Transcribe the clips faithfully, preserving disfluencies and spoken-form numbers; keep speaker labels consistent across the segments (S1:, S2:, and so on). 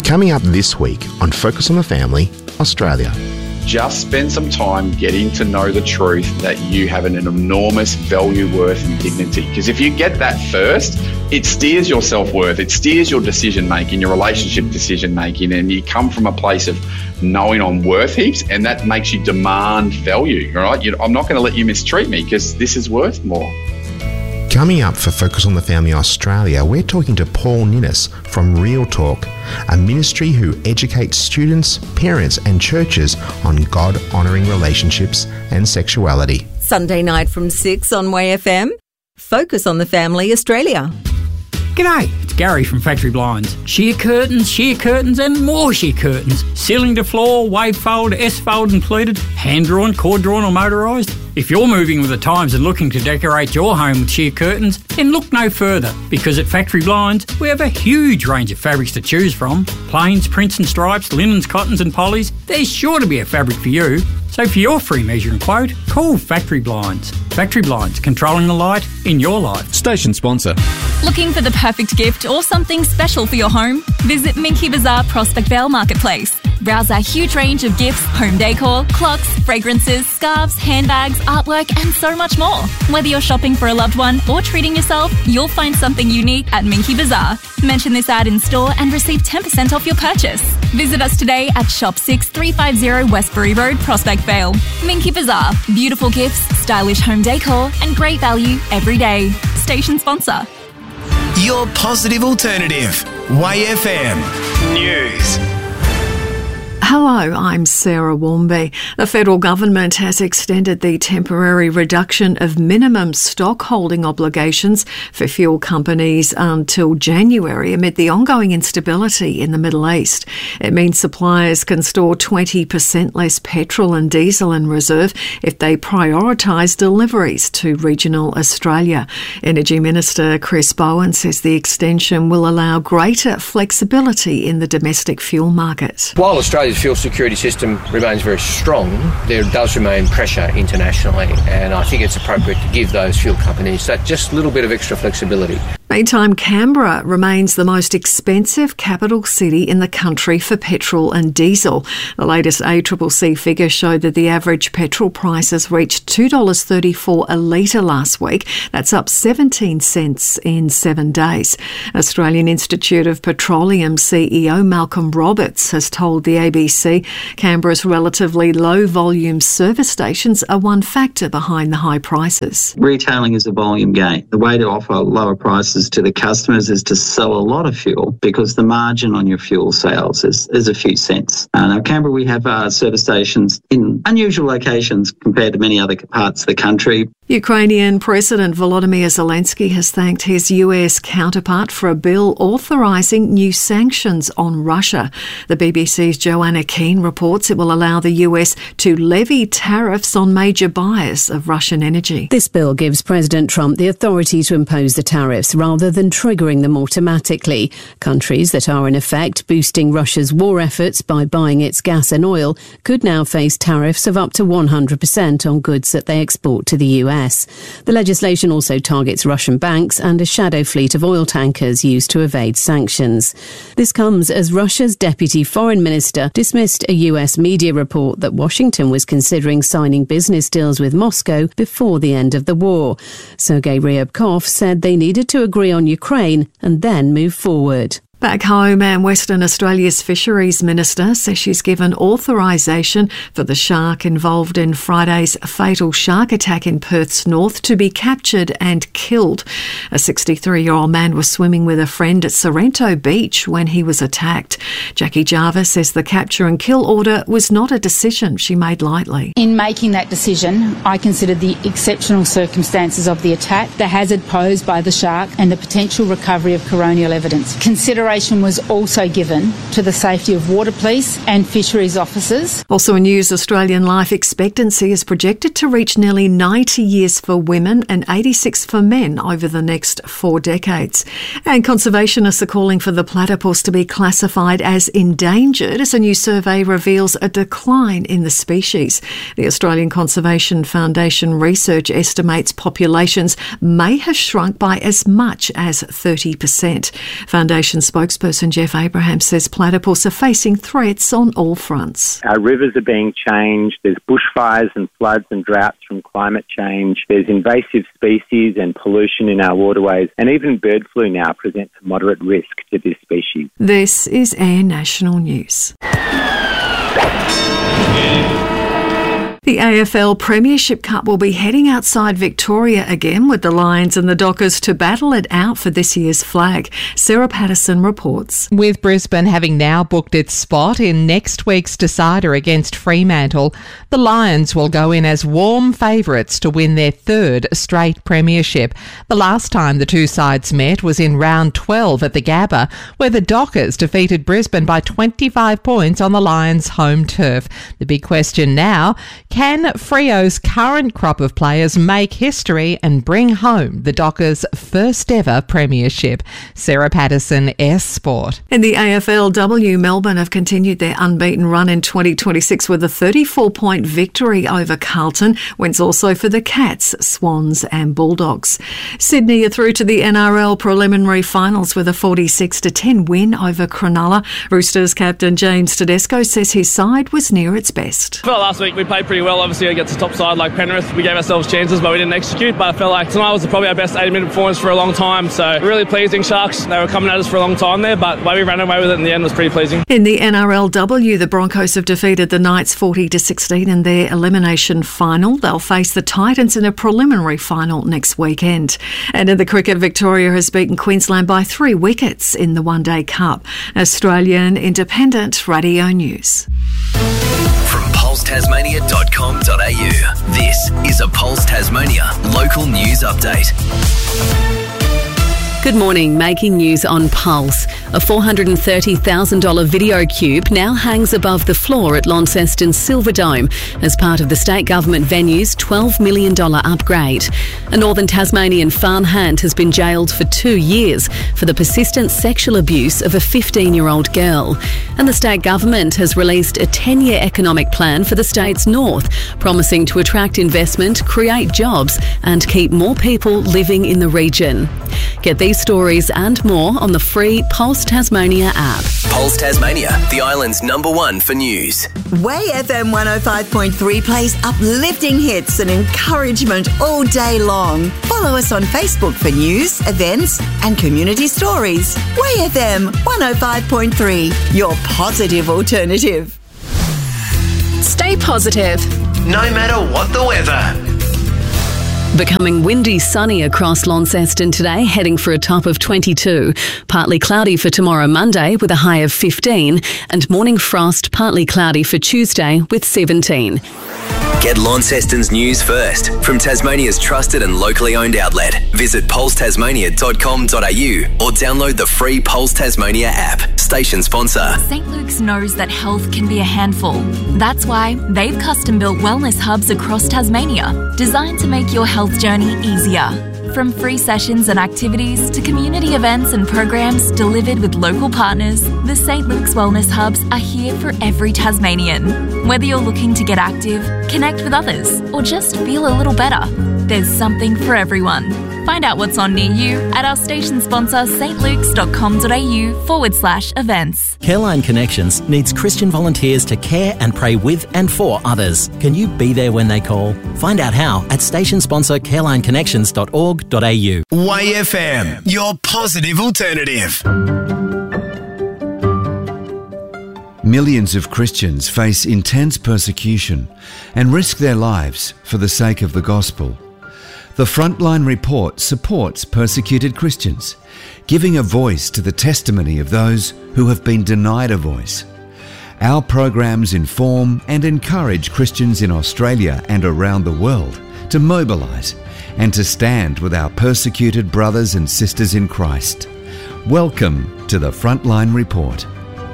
S1: Coming up this week on Focus on the Family, Australia.
S2: Just spend some time getting to know the truth that you have an enormous value, worth and dignity. Because if you get that first, it steers your self-worth, it steers your decision-making, your relationship decision-making, and you come from a place of knowing I'm worth heaps, and that makes you demand value, right? You, I'm not going to let you mistreat me because this is worth more.
S1: Coming up for Focus on the Family Australia, we're talking to Paul Ninnis from Real Talk, a ministry who educates students, parents and churches on God-honouring relationships and sexuality.
S3: Sunday night from six on W A F M. Focus on the Family Australia.
S4: G'day, it's Gary from Factory Blinds. Sheer curtains, sheer curtains and more sheer curtains. Ceiling to floor, wave fold, S-fold and pleated, hand-drawn, cord-drawn or motorised. If you're moving with the times and looking to decorate your home with sheer curtains, then look no further, because at Factory Blinds we have a huge range of fabrics to choose from. Plains, prints and stripes, linens, cottons and polys. There's sure to be a fabric for you. So for your free measure and quote, call Factory Blinds. Factory Blinds, controlling the light in your life.
S5: Station sponsor.
S6: Looking for the perfect gift or something special for your home? Visit Minky Bazaar Prospect Vale Marketplace. Browse our huge range of gifts, home decor, clocks, fragrances, scarves, handbags, artwork and so much more. Whether you're shopping for a loved one or treating yourself, you'll find something unique at Minky Bazaar. Mention this ad in store and receive ten percent off your purchase. Visit us today at Shop six three five zero Westbury Road, Prospect Vale. Minky Bazaar. Beautiful gifts, stylish home decor and great value every day. Station sponsor.
S7: Your positive alternative. W A F M News.
S8: Hello, I'm Sarah Warmby. The federal government has extended the temporary reduction of minimum stock holding obligations for fuel companies until January amid the ongoing instability in the Middle East. It means suppliers can store twenty percent less petrol and diesel in reserve if they prioritise deliveries to regional Australia. Energy Minister Chris Bowen says the extension will allow greater flexibility in the domestic fuel market.
S9: While Australia's fuel security system remains very strong, there does remain pressure internationally, and I think it's appropriate to give those fuel companies that just little bit of extra flexibility.
S8: Meantime, Canberra remains the most expensive capital city in the country for petrol and diesel. The latest A C C C figures showed that the average petrol prices reached two dollars thirty-four a litre last week. That's up seventeen cents in seven days. Australian Institute of Petroleum C E O Malcolm Roberts has told the A B C Canberra's relatively low volume service stations are one factor behind the high prices.
S10: Retailing is a volume game. The way to offer lower prices to the customers is to sell a lot of fuel, because the margin on your fuel sales is, is a few cents. Uh, now, Canberra, we have uh, service stations in unusual locations compared to many other parts of the country.
S8: Ukrainian President Volodymyr Zelensky has thanked his U S counterpart for a bill authorising new sanctions on Russia. The B B C's Joanna Keane reports it will allow the U S to levy tariffs on major buyers of Russian energy.
S11: This bill gives President Trump the authority to impose the tariffs rather than triggering them automatically. Countries that are in effect boosting Russia's war efforts by buying its gas and oil could now face tariffs of up to one hundred percent on goods that they export to the U S. The legislation also targets Russian banks and a shadow fleet of oil tankers used to evade sanctions. This comes as Russia's deputy foreign minister dismissed a U S media report that Washington was considering signing business deals with Moscow before the end of the war. Sergei Ryabkov said they needed to agree on Ukraine and then move forward.
S8: Back home, and Western Australia's Fisheries Minister says she's given authorisation for the shark involved in Friday's fatal shark attack in Perth's north to be captured and killed. A sixty-three-year-old man was swimming with a friend at Sorrento Beach when he was attacked. Jackie Jarvis says the capture and kill order was not a decision she made lightly.
S12: In making that decision, I considered the exceptional circumstances of the attack, the hazard posed by the shark and the potential recovery of coronial evidence. Consideration was also given to the safety of water police and fisheries officers.
S8: Also in news, Australian life expectancy is projected to reach nearly ninety years for women and eighty-six for men over the next four decades. And conservationists are calling for the platypus to be classified as endangered as a new survey reveals a decline in the species. The Australian Conservation Foundation research estimates populations may have shrunk by as much as thirty percent. Foundation spokesperson Jeff Abraham says platypus are facing threats on all fronts.
S5: Our rivers are being changed. There's bushfires and floods and droughts from climate change. There's invasive species and pollution in our waterways. And even bird flu now presents a moderate risk to this species.
S8: This is Air National News. The A F L Premiership Cup will be heading outside Victoria again, with the Lions and the Dockers to battle it out for this year's flag. Sarah Patterson reports.
S13: With Brisbane having now booked its spot in next week's decider against Fremantle, the Lions will go in as warm favourites to win their third straight premiership. The last time the two sides met was in round twelve at the Gabba, where the Dockers defeated Brisbane by twenty-five points on the Lions' home turf. The big question now: can Freo's current crop of players make history and bring home the Dockers' first ever premiership? Sarah Patterson, S Sport.
S8: In the A F L W, Melbourne have continued their unbeaten run in twenty twenty-six with a thirty-four point victory over Carlton. Wins also for the Cats, Swans and Bulldogs. Sydney are through to the N R L preliminary finals with a forty-six to ten win over Cronulla. Roosters captain James Tedesco says his side was near its best.
S14: Well, last week we played pretty well, obviously against the top side like Penrith. We gave ourselves chances but we didn't execute, but I felt like tonight was probably our best eighty minute performance for a long time, so really pleasing. Sharks, they were coming at us for a long time there, but the way we ran away with it in the end was pretty pleasing.
S8: In the N R L W, the Broncos have defeated the Knights forty to sixteen in their elimination final. They'll face the Titans in a preliminary final next weekend. And in the cricket, Victoria has beaten Queensland by three wickets in the One Day Cup. Australian Independent Radio News.
S7: From pulse tasmania dot com dot a u, this is a Pulse Tasmania local news update.
S11: Good morning. Making news on Pulse. A four hundred thirty thousand dollars video cube now hangs above the floor at Launceston Silverdome as part of the state government venue's twelve million dollars upgrade. A Northern Tasmanian farmhand has been jailed for two years for the persistent sexual abuse of a fifteen-year-old girl. And the state government has released a ten-year economic plan for the state's north, promising to attract investment, create jobs and keep more people living in the region. Get these stories and more on the free Pulse Tasmania app.
S7: Pulse Tasmania, the island's number one for news.
S3: Way F M one oh five point three plays uplifting hits and encouragement all day long. Follow us on Facebook for news, events and community stories. Way F M one oh five point three, your positive alternative.
S6: Stay positive.
S7: No matter what the weather.
S11: Becoming windy, sunny across Launceston today, heading for a top of twenty-two. Partly cloudy for tomorrow, Monday, with a high of fifteen. And morning frost, partly cloudy for Tuesday, with seventeen.
S7: Get Launceston's news first from Tasmania's trusted and locally owned outlet. Visit pulse tasmania dot com dot a u or download the free Pulse Tasmania app. Station sponsor.
S6: Saint Luke's knows that health can be a handful. That's why they've custom-built wellness hubs across Tasmania, designed to make your health journey easier. From free sessions and activities to community events and programs delivered with local partners, the Saint Luke's Wellness Hubs are here for every Tasmanian. Whether you're looking to get active, connect with others, or just feel a little better, there's something for everyone. Find out what's on near you at our station sponsor stlukes.com.au forward slash events.
S15: Careline Connections needs Christian volunteers to care and pray with and for others. Can you be there when they call? Find out how at station sponsor careline connections dot org dot a u.
S7: Way F M, your positive alternative.
S16: Millions of Christians face intense persecution and risk their lives for the sake of the gospel. The Frontline Report supports persecuted Christians, giving a voice to the testimony of those who have been denied a voice. Our programs inform and encourage Christians in Australia and around the world to mobilise and to stand with our persecuted brothers and sisters in Christ. Welcome to the Frontline Report.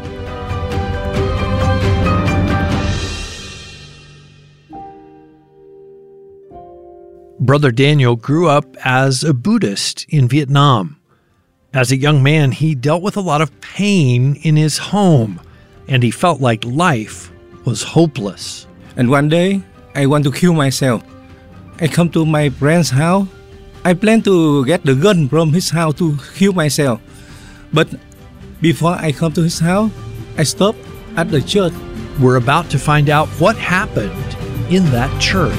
S17: Brother Daniel grew up as a Buddhist in Vietnam. As a young man, he dealt with a lot of pain in his home, and he felt like life was hopeless.
S18: And one day, I want to kill myself. I come to my friend's house. I plan to get the gun from his house to kill myself. But Before I come to his house, I stop at the church.
S17: We're about to find out what happened in that church.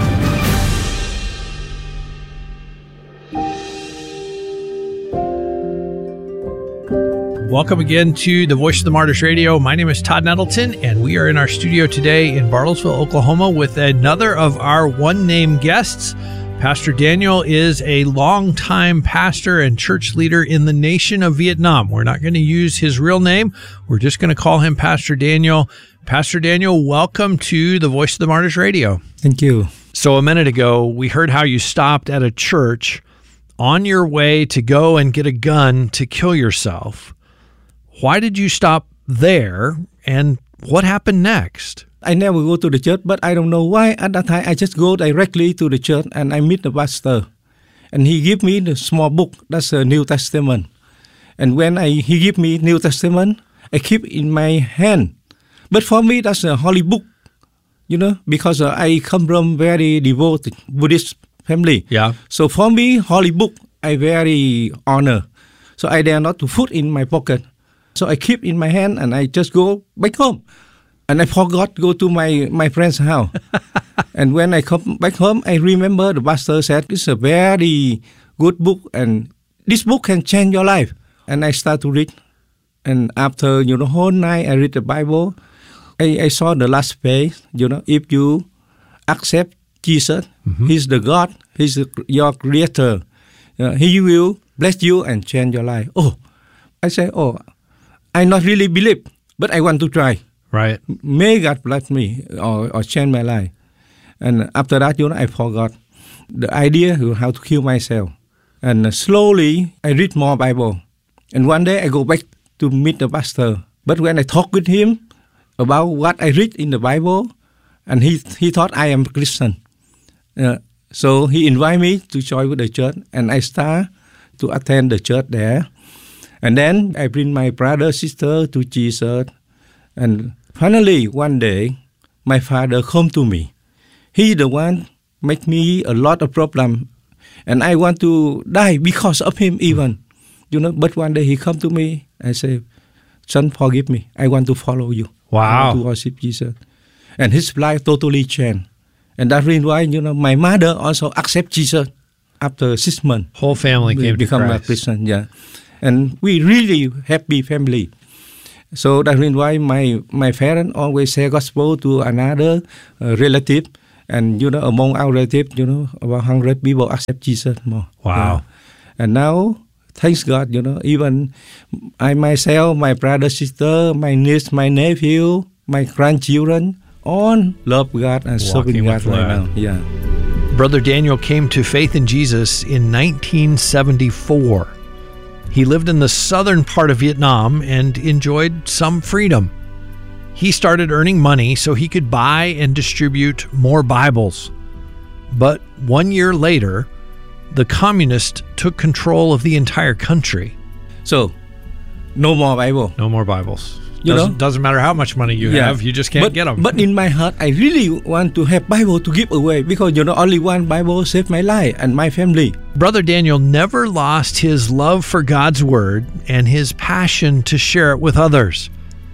S17: Welcome again to the Voice of the Martyrs Radio. My name is Todd Nettleton, and we are in our studio today in Bartlesville, Oklahoma, with another of our one-name guests. Pastor Daniel is a longtime pastor and church leader in the nation of Vietnam. We're not going to use his real name. We're just going to call him Pastor Daniel. Pastor Daniel, welcome to the Voice of the Martyrs Radio.
S18: Thank you.
S17: So a minute ago, we heard how you stopped at a church on your way to go and get a gun to kill yourself. Why did you stop there, and what happened next?
S18: I never go to the church, but I don't know why. At that time, I just go directly to the church, and I meet the pastor. And he give me the small book, that's the New Testament. And when I he give me New Testament, I keep in my hand. But for me, that's a holy book, you know, because uh, I come from very devoted Buddhist family.
S17: Yeah.
S18: So for me, holy book, I very honor. So I dare not to put in my pocket. So I keep in my hand, and I just go back home. And I forgot to go to my, my friend's house. And when I come back home, I remember the pastor said, it's a very good book, and this book can change your life. And I start to read. And after, you know, whole night I read the Bible, I, I saw the last page, you know, if you accept Jesus, mm-hmm. He's the God, He's the, your creator. Uh, he will bless you and change your life. Oh, I say, oh, I not really believe, but I want to try.
S17: Right.
S18: May God bless me or, or change my life. And after that, you know, I forgot the idea of how to kill myself. And slowly, I read more Bible. And one day, I go back to meet the pastor. But when I talk with him about what I read in the Bible, and he he thought I am a Christian. Uh, so he invited me to join with the church, and I start to attend the church there. And then I bring my brother, sister to Jesus. And finally, one day, my father come to me. He the one make me a lot of problem, and I want to die because of him even, you know. But one day he come to me and say, "Son, forgive me. I want to follow you.
S17: Wow,
S18: I want to worship Jesus." And his life totally changed, and that reason why, you know, my mother also accept Jesus after six months.
S17: Whole family came
S18: become
S17: to Christ.
S18: a Christian, yeah, and we really happy family. So that's why my my parents always say gospel to another uh, relative, and you know, among our relatives, you know, about hundred people accept Jesus more.
S17: Wow!
S18: Yeah. And now, thanks God, you know, even I myself, my brother, sister, my niece, my nephew, my grandchildren, all love God and serving God right now. Yeah.
S17: Brother Daniel came to faith in Jesus in nineteen seventy-four. He lived in the southern part of Vietnam and enjoyed some freedom. He started earning money so he could buy and distribute more Bibles. But one year later, the communists took control of the entire country.
S18: So, no more Bible.
S17: No more Bibles.
S18: You
S17: doesn't,
S18: know?
S17: doesn't matter how much money you
S18: Yeah.
S17: have, you just can't
S18: but,
S17: get them.
S18: But in my heart, I really want to have Bible to give away because, you know, only one Bible saved my life and my family.
S17: Brother Daniel never lost his love for God's Word and his passion to share it with others.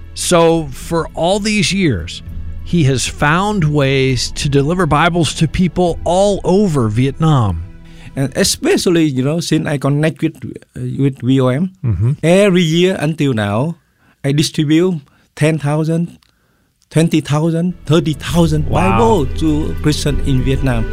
S17: So for all these years, he has found ways to deliver Bibles to people all over Vietnam.
S18: And especially, you know, since I connect with, uh, with V O M,
S17: mm-hmm.
S18: every year until now, I distribute ten thousand, twenty thousand, thirty thousand
S17: Wow.
S18: Bible to Christians in Vietnam.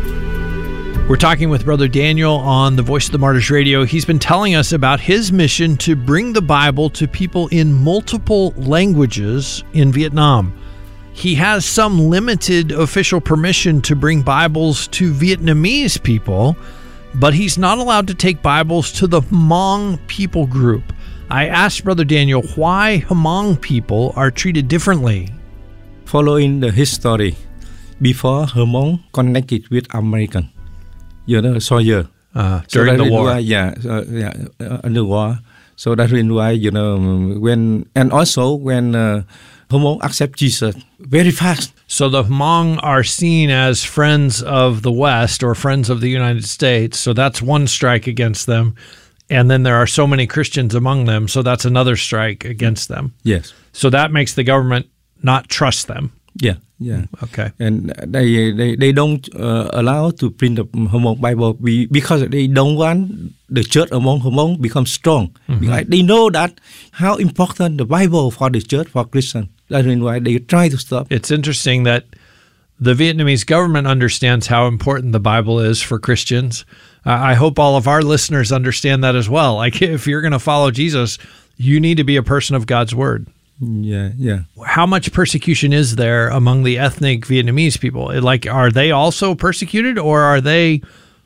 S17: We're talking with Brother Daniel on the Voice of the Martyrs Radio. He's been telling us about his mission to bring the Bible to people in multiple languages in Vietnam. He has some limited official permission to bring Bibles to Vietnamese people, but he's not allowed to take Bibles to the Hmong people group. I asked Brother Daniel why Hmong people are treated differently.
S18: Following the history, before Hmong connected with American, you know, soldier.
S17: Uh,
S18: So
S17: during
S18: that
S17: the
S18: is
S17: war.
S18: why, yeah, uh, yeah, uh, in the war. So that's why, you know, when, and also when uh, Hmong accept Jesus very fast.
S17: So the Hmong are seen as friends of the West or friends of the United States. So that's one strike against them. and then there are so many Christians among them, so that's another strike against them.
S18: Yes.
S17: So that makes the government not trust them.
S18: Yeah, yeah.
S17: Okay.
S18: And they they, they don't uh, allow to print the Hmong Bible because they don't want the church among Hmong become strong.
S17: Mm-hmm.
S18: Because they know that how important the Bible for the church, for Christians. That's why they try to stop.
S17: It's interesting that the Vietnamese government understands how important the Bible is for Christians. Uh, I hope all of our listeners understand that as well. Like, if you're going to follow Jesus, you need to be a person of God's word.
S18: Yeah, yeah.
S17: How much persecution is there among the ethnic Vietnamese people? Like, are they also persecuted, or are they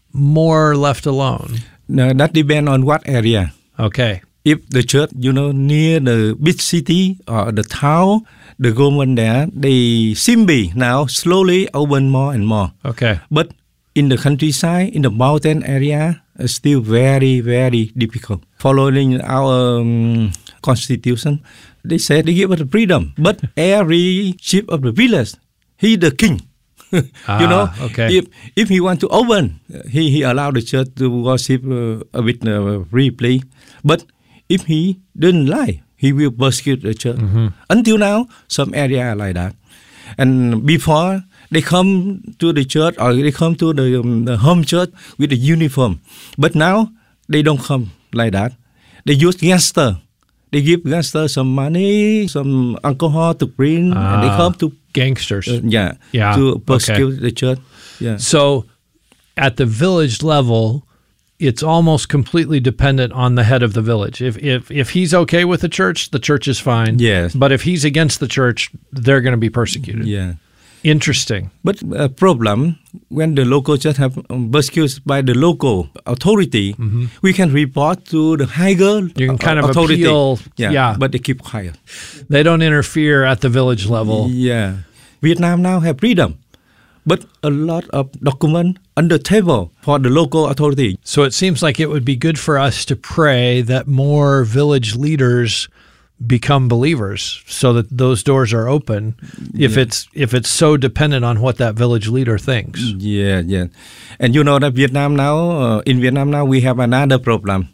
S17: more left alone?
S18: No, that depends on what area.
S17: Okay.
S18: If the church, you know, near the big city or the town, the government there, they simply now slowly open more and more.
S17: Okay.
S18: But in the countryside, in the mountain area, it's still very, very difficult. Following our um, constitution, they said they give us freedom. But every chief of the village, he the king.
S17: ah,
S18: you know,
S17: okay.
S18: if if he want to open, he, he allowed the church to worship uh, a bit uh, freely. But if he didn't like, he will persecute the church.
S17: Mm-hmm.
S18: Until now, some area are like that. And before, they come to the church or they come to the, um, the home church with a uniform. But now, they don't come like that. They use gangster. They give gangster some money, some alcohol to drink,
S17: ah,
S18: and they come to
S17: gangsters.
S18: Uh, yeah,
S17: yeah,
S18: to persecute
S17: okay.
S18: the church. Yeah.
S17: So, at the village level, it's almost completely dependent on the head of the village. If if if he's okay with the church, the church is fine.
S18: Yes.
S17: But if he's against the church, they're going to be persecuted.
S18: Yeah.
S17: Interesting.
S18: But a problem when the local church have um, persecuted by the local authority, mm-hmm. we can report to the higher
S17: you can kind of
S18: authority.
S17: appeal.
S18: Yeah,
S17: yeah,
S18: but they keep quiet.
S17: They don't interfere at the village level.
S18: Yeah, Vietnam now have freedom, but a lot of document on the table for the local authority.
S17: So it seems like it would be good for us to pray that more village leaders become believers, so that those doors are open. If
S18: yeah.
S17: it's if it's so dependent on what that village leader thinks.
S18: Yeah, yeah. And you know that Vietnam now, uh, in Vietnam now, we have another problem.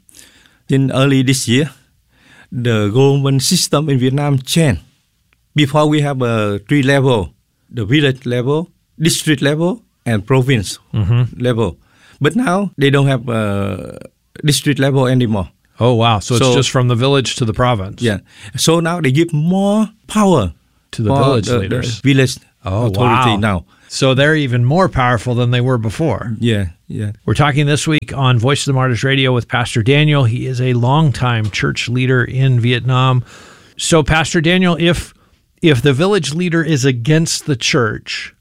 S18: In early this year, the government system in Vietnam changed. Before we have a three level, the village level, district level, and province
S17: mm-hmm.
S18: level. But now they don't have a district level anymore.
S17: Oh, wow. So,
S18: so
S17: it's just from the village to the province.
S18: Yeah. So now they give more power
S17: to the village
S18: the,
S17: leaders.
S18: The village
S17: oh,
S18: authority
S17: wow.
S18: now.
S17: So they're even more powerful than they were before.
S18: Yeah, yeah.
S17: We're talking this week on Voice of the Martyrs Radio with Pastor Daniel. He is a longtime church leader in Vietnam. So, Pastor Daniel, if if the village leader is against the church,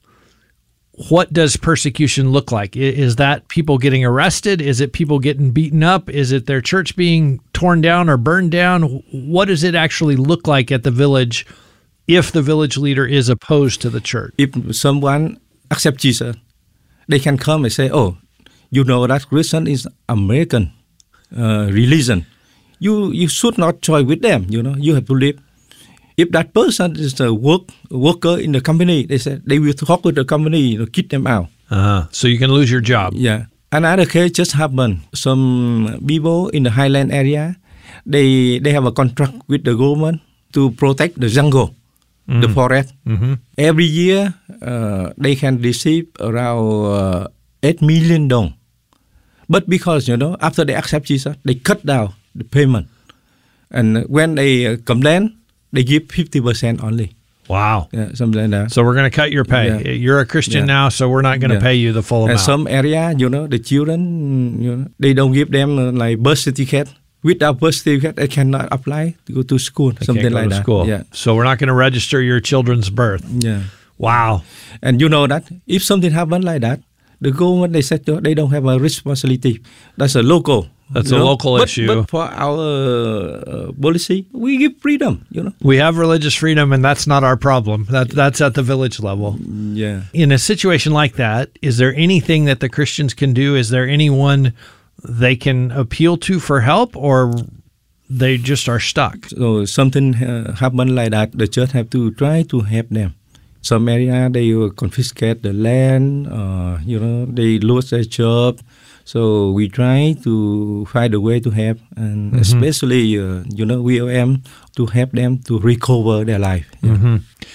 S17: what does persecution look like? Is that people getting arrested? Is it people getting beaten up? Is it their church being torn down or burned down? What does it actually look like at the village if the village leader is opposed to the church?
S18: If someone accepts Jesus, they can come and say, oh, you know that Christian is American uh, religion. You you should not join with them, you know, you have to leave. If that person is a work worker in the company, they said they will talk with the company, you know, kick them out.
S17: Uh-huh. So you can lose your job.
S18: Yeah. Another case just happened. Some people in the highland area, they they have a contract with the government to protect the jungle, mm-hmm. the forest.
S17: Mm-hmm.
S18: Every year, uh, they can receive around uh, eight million dong. But because, you know, after they accept Jesus, they cut down the payment. And when they uh, complain, they give fifty percent only.
S17: Wow.
S18: Yeah, something like that.
S17: So we're going to cut your pay.
S18: Yeah.
S17: You're a Christian
S18: yeah.
S17: now, so we're not going to
S18: yeah.
S17: pay you the full amount.
S18: And some area, you know, the children, you know, they don't give them uh, like birth certificate. Without birth certificate, they cannot apply to go to school,
S17: they
S18: something
S17: can't go
S18: like
S17: to
S18: that.
S17: School.
S18: Yeah.
S17: So we're not going to register your children's birth.
S18: Yeah.
S17: Wow.
S18: And you know that if something happens like that, the government, they said they don't have a responsibility. That's a local.
S17: That's a
S18: know?
S17: local
S18: but,
S17: issue.
S18: But for our uh, policy, we give freedom, you know.
S17: We have religious freedom, and that's not our problem. That That's at the village level.
S18: Yeah.
S17: In a situation like that, is there anything that the Christians can do? Is there anyone they can appeal to for help, or they just are stuck?
S18: So something uh, happened like that, the church have to try to help them. Some area, they will confiscate the land, uh, you know, they lose their job. So we try to find a way to help, and
S17: Mhm.
S18: especially, uh, you know, V O M to help them to recover their life. Yeah.
S17: hmm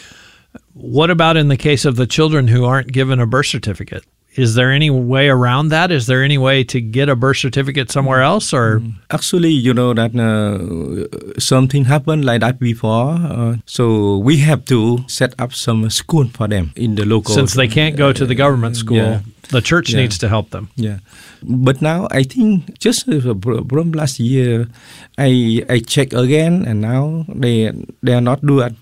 S17: What about in the case of the children who aren't given a birth certificate? Is there any way around that? Is there any way to get a birth certificate somewhere else? Or
S18: Actually, you know that uh, something happened like that before, uh, so we have to set up some school for them in the local.
S17: since they can't go to the government school,
S18: Yeah.
S17: the church
S18: Yeah.
S17: needs to help them.
S18: Yeah, but now I think just uh, from last year, I I check again, and now they they are not do it.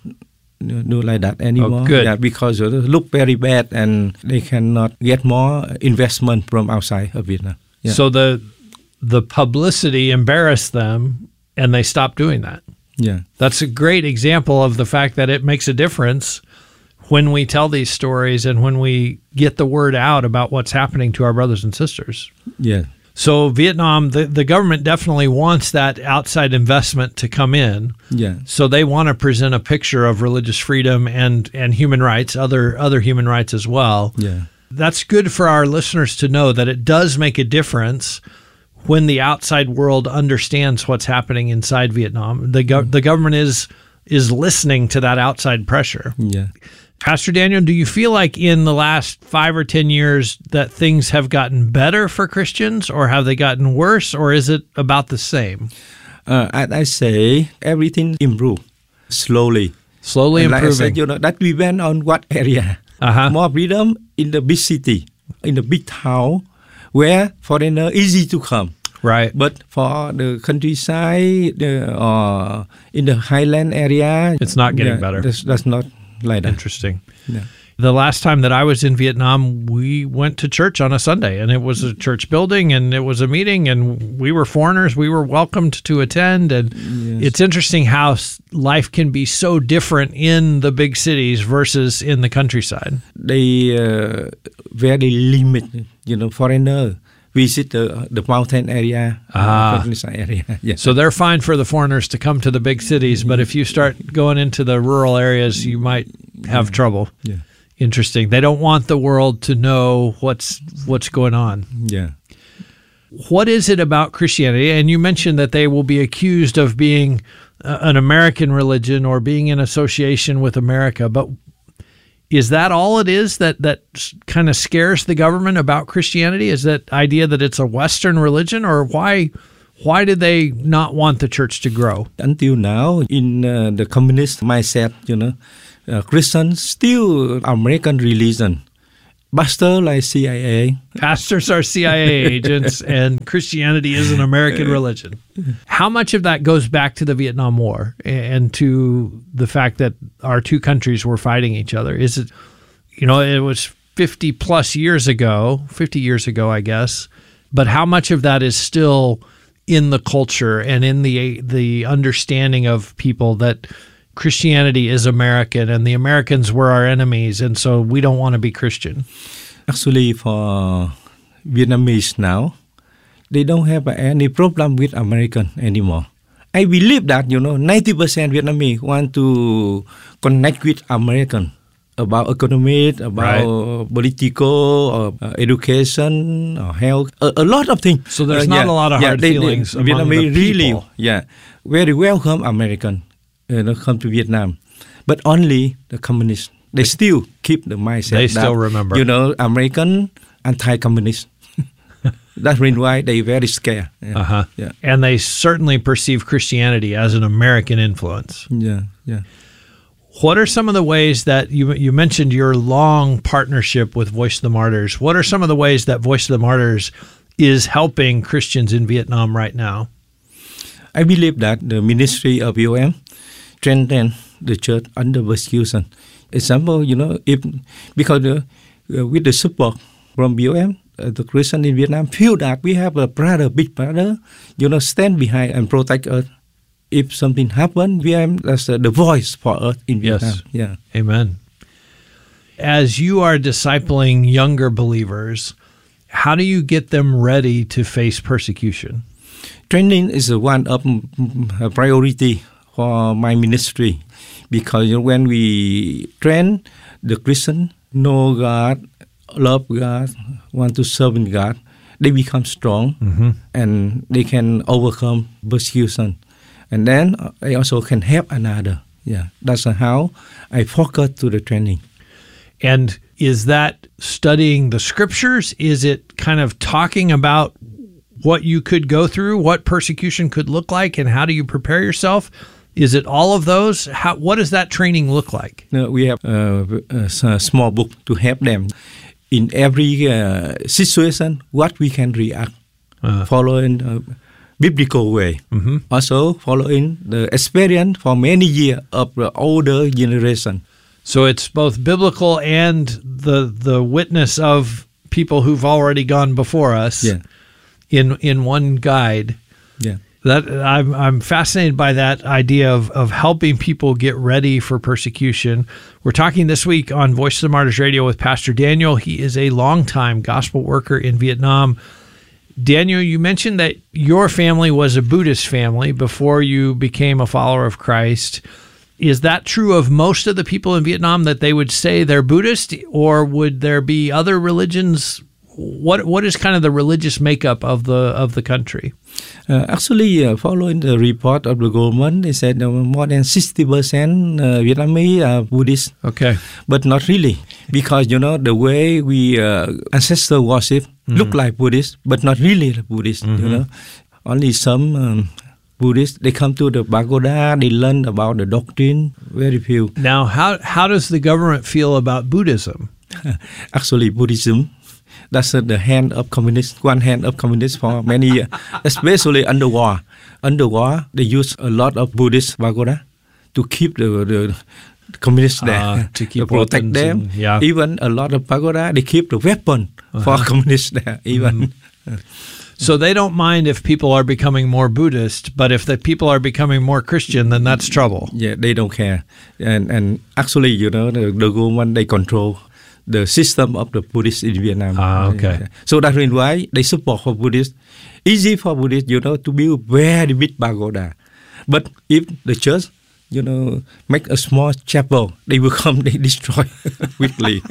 S18: Do like that anymore.
S17: Oh, good.
S18: Yeah, because it look very bad, and they cannot get more investment from outside of Vietnam. Yeah.
S17: So the the publicity embarrassed them, and they stopped doing that.
S18: Yeah.
S17: That's a great example of the fact that it makes a difference when we tell these stories and when we get the word out about what's happening to our brothers and sisters.
S18: Yeah.
S17: So Vietnam, the, the government definitely wants that outside investment to come in.
S18: Yeah.
S17: So they want to present a picture of religious freedom and, and human rights, other other human rights as well.
S18: Yeah.
S17: That's good for our listeners to know that it does make a difference when the outside world understands what's happening inside Vietnam. The go- the government is is listening to that outside pressure.
S18: Yeah.
S17: Pastor Daniel, do you feel like in the last five or ten years that things have gotten better for Christians, or have they gotten worse, or is it about the same?
S18: Uh, as I say, everything improved slowly.
S17: Slowly
S18: and like I
S17: improving.
S18: said, you know, that depends on what area.
S17: Uh-huh.
S18: More freedom in the big city, in the big town, where foreigner easy to come.
S17: Right.
S18: But for the countryside, the, uh, in the highland area,
S17: It's not getting
S18: yeah,
S17: better.
S18: That's, that's not like that.
S17: Interesting.
S18: Yeah.
S17: The last time that I was in Vietnam, we went to church on a Sunday, and it was a church building, and it was a meeting, and we were foreigners. We were welcomed to attend, and
S18: Yes.
S17: it's interesting how s- life can be so different in the big cities versus in the countryside.
S18: They uh, very limited, you know, foreigner visit the, the mountain area,
S17: Ah.
S18: uh, countryside area. Yeah.
S17: So they're fine for the foreigners to come to the big cities, but if you start going into the rural areas, you might have trouble.
S18: Yeah.
S17: Interesting. They don't want the world to know what's what's going on.
S18: Yeah.
S17: What is it about Christianity? And you mentioned that they will be accused of being uh, an American religion or being in association with America, but is that all it is that that kind of scares the government about Christianity? Is that idea that it's a Western religion, or why why did they not want the church to grow?
S18: Until now, in uh, the communist mindset, you know, uh, Christians still American religion. Pastor like C I A.
S17: Pastors are C I A agents, and Christianity is an American religion. How much of that goes back to the Vietnam War and to the fact that our two countries were fighting each other? Is it, you know, it was fifty plus years ago, fifty years ago, I guess, but how much of that is still in the culture and in the the understanding of people that Christianity is American and the Americans were our enemies, and so we don't want to be Christian?
S18: Actually, for Vietnamese now, they don't have any problem with American anymore. I believe that, you know, ninety percent Vietnamese want to connect with American about economic, about
S17: Right.
S18: political, or uh, education, or health, a, a lot of things.
S17: So there's
S18: Uh,
S17: not
S18: yeah,
S17: a lot of
S18: yeah,
S17: hard
S18: they- they-
S17: feelings among
S18: Vietnamese
S17: the
S18: really,
S17: people.
S18: yeah, very welcome American, you know, come to Vietnam, but only the communists. They still keep the mindset.
S17: They
S18: that,
S17: still remember.
S18: You know, American anti-communist. That's the reason why they very scared. Yeah.
S17: Uh-huh.
S18: Yeah.
S17: And they certainly perceive Christianity as an American influence.
S18: Yeah. Yeah.
S17: What are some of the ways that you you mentioned your long partnership with Voice of the Martyrs? What are some of the ways that Voice of the Martyrs is helping Christians in Vietnam right now?
S18: I believe that the ministry of V O M strengthen the church under persecution. Example, you know, if because the, uh, with the support from V O M, uh, the Christian in Vietnam feel that we have a brother, big brother, you know, stand behind and protect us. If something happen, V O M that's uh, the voice for us in Vietnam.
S17: Yes.
S18: Yeah.
S17: Amen. As you are discipling younger believers, how do you get them ready to face persecution?
S18: Training is one of mm, a priority for my ministry, because you know, when we train the Christian know God, love God, want to serve in God, they become strong
S17: mm-hmm.
S18: and they can overcome persecution. And then they also can help another. Yeah, that's how I focus to the training.
S17: And is that studying the scriptures? Is it kind of talking about what you could go through, what persecution could look like, and how do you prepare yourself? Is it all of those? How, what does that training look like?
S18: No, we have uh, a small book to help them in every uh, situation, what we can react, uh, following a biblical way.
S17: Mm-hmm.
S18: Also following the experience for many years of the older generation.
S17: So it's both biblical and the the witness of people who've already gone before us.
S18: Yeah.
S17: In in one guide.
S18: Yeah.
S17: That I'm I'm fascinated by that idea of of helping people get ready for persecution. We're talking this week on Voice of the Martyrs Radio with Pastor Daniel. He is a longtime gospel worker in Vietnam. Daniel, you mentioned that your family was a Buddhist family before you became a follower of Christ. Is that true of most of the people in Vietnam, that they would say they're Buddhist, or would there be other religions? What what is kind of the religious makeup of the of the country?
S18: Uh, actually, uh, following the report of the government, they said uh, more than sixty percent uh, Vietnamese are Buddhist.
S17: Okay,
S18: but not really, because you know the way we uh, ancestor worship mm-hmm. look like Buddhist, but not really Buddhist. Mm-hmm. You know, only some. Um, Buddhists, they come to the pagoda, they learn about the doctrine, very few.
S17: Now, how how does the government feel about Buddhism?
S18: Actually, Buddhism, that's uh, the hand of communists, one hand of communists for many years, especially under war. Under war, they use a lot of Buddhist pagoda to keep the, the communists there,
S17: uh, to keep
S18: to protect them.
S17: And, yeah.
S18: Even a lot of pagoda, they keep the weapon uh-huh. for communists there, even.
S17: Mm-hmm. So they don't mind if people are becoming more Buddhist, but if the people are becoming more Christian, then that's trouble.
S18: Yeah, they don't care. And and actually, you know, the, the government, they control the system of the Buddhists in Vietnam.
S17: Ah, okay.
S18: So that's why they support for Buddhists. Easy for Buddhists, you know, to build very big pagoda. But if the church, you know, make a small chapel, they will come, they destroy quickly.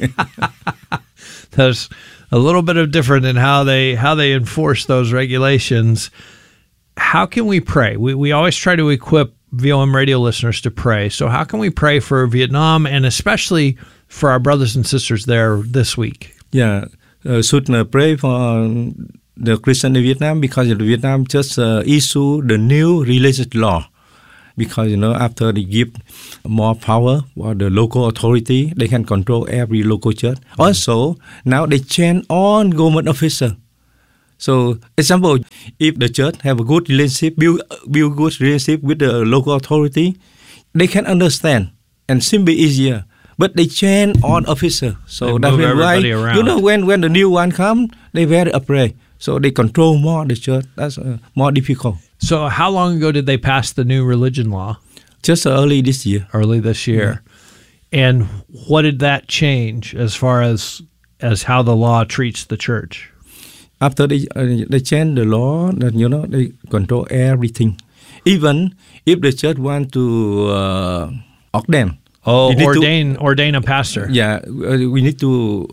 S17: There's a little bit of different in how they how they enforce those regulations. How can we pray? We we always try to equip V O M radio listeners to pray. So how can we pray for Vietnam, and especially for our brothers and sisters there this week?
S18: Yeah, uh, should uh, pray for the Christian in Vietnam, because the Vietnam just uh, issue the new religious law. Because, you know, after they give more power for the local authority, they can control every local church. Mm-hmm. Also, now they change all government officers. So, example, if the church have a good relationship, build, build good relationship with the local authority, they can understand and seem be easier. But they change all officers. So
S17: they
S18: that's why,
S17: around.
S18: you know, when, when the new one come, they very afraid. So they control more the church. That's uh, more difficult.
S17: So how long ago did they pass the new religion law?
S18: Just early this year.
S17: Early this year. Yeah. And what did that change as far as as how the law treats the church?
S18: After they uh, they change the law, that you know they control everything. Even if the church want to uh, ordain.
S17: Oh, ordain to, ordain a pastor.
S18: Yeah, uh, we need to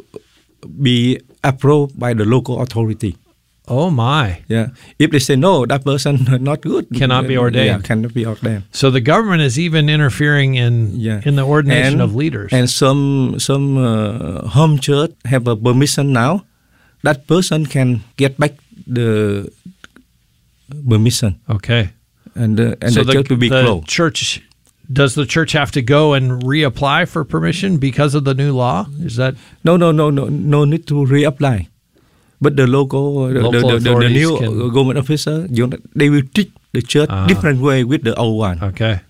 S18: be approved by the local authority.
S17: Oh my!
S18: Yeah, if they say no, that person not good,
S17: cannot be ordained.
S18: Yeah, cannot be ordained.
S17: So the government is even interfering in
S18: yeah.
S17: in the ordination
S18: and,
S17: of leaders.
S18: And some some uh, home church have a permission now. That person can get back the permission.
S17: Okay,
S18: and uh, and
S17: so
S18: the,
S17: the
S18: church will be
S17: the
S18: closed.
S17: Church. Does the church have to go and reapply for permission because of the new law? Is that
S18: no, no, no, no, no need to reapply. But the local, the,
S17: local
S18: the, the, the new
S17: can...
S18: government officer, you know, they will treat the church uh, different way with the old one.
S17: Okay.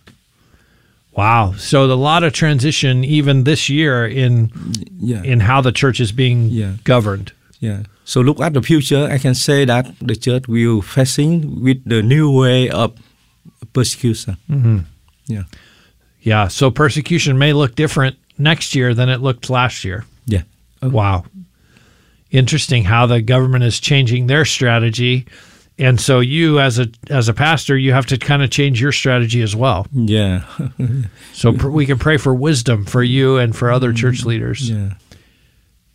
S17: Wow. So a lot of transition even this year in
S18: yeah.
S17: in how the church is being
S18: yeah.
S17: governed.
S18: Yeah. So look at the future. I can say that the church will facing with the new way of persecution.
S17: Mm-hmm.
S18: Yeah.
S17: Yeah. So persecution may look different next year than it looked last year.
S18: Yeah.
S17: Okay. Wow. Interesting how the government is changing their strategy, and so you as a as a pastor, you have to kind of change your strategy as well.
S18: Yeah.
S17: So pr- we can pray for wisdom for you and for other church leaders.
S18: Yeah.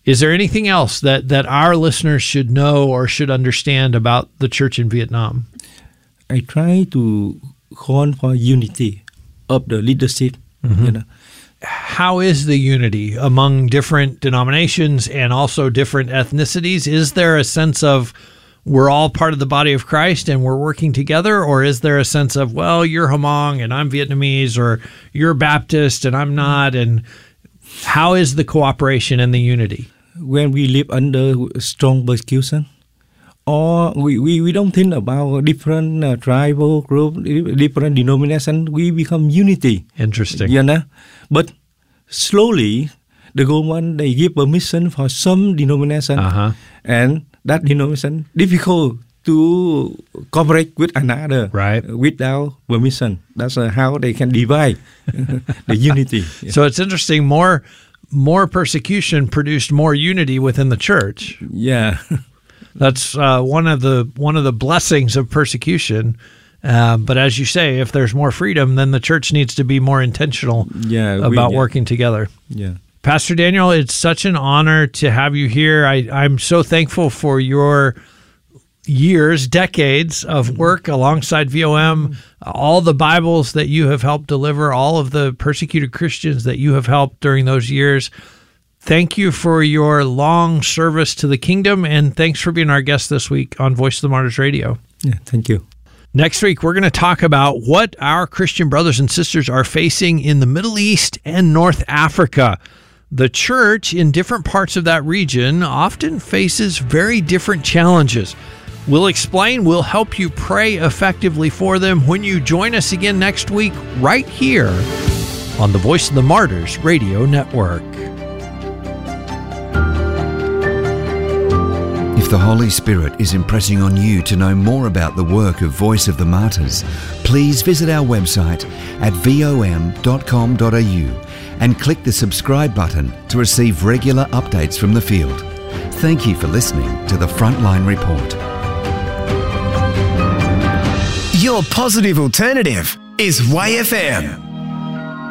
S17: Is there anything else that, that our listeners should know or should understand about the church in Vietnam?
S18: I try to call for unity of the leadership.
S17: Mm-hmm.
S18: You know,
S17: how is the unity among different denominations and also different ethnicities? Is there a sense of we're all part of the body of Christ and we're working together, or is there a sense of, well, you're Hmong and I'm Vietnamese, or you're Baptist and I'm not? And how is the cooperation and the unity?
S18: When we live under strong persecution, or we, we, we don't think about different uh, tribal group, different denomination, we become unity.
S17: Interesting.
S18: You know? But slowly, the government, they give permission for some denomination,
S17: uh-huh.
S18: and that denomination difficult to cooperate with another
S17: right.
S18: without permission. That's uh, how they can divide the unity.
S17: Yeah. So it's interesting, more more persecution produced more unity within the church.
S18: Yeah.
S17: That's uh, one of the one of the blessings of persecution. Uh, but as you say, if there's more freedom, then the church needs to be more intentional
S18: yeah,
S17: about
S18: we, yeah.
S17: working together.
S18: Yeah.
S17: Pastor Daniel, it's such an honor to have you here. I, I'm so thankful for your years, decades of work alongside V O M, all the Bibles that you have helped deliver, all of the persecuted Christians that you have helped during those years. Thank you for your long service to the kingdom, and thanks for being our guest this week on Voice of the Martyrs Radio.
S18: Yeah, thank you.
S17: Next week, we're going to talk about what our Christian brothers and sisters are facing in the Middle East and North Africa. The church in different parts of that region often faces very different challenges. We'll explain, we'll help you pray effectively for them when you join us again next week, right here on the Voice of the Martyrs Radio Network.
S16: If the Holy Spirit is impressing on you to know more about the work of Voice of the Martyrs, please visit our website at vom dot com dot a u and click the subscribe button to receive regular updates from the field. Thank you for listening to the Frontline Report.
S19: Your positive alternative is Y F M.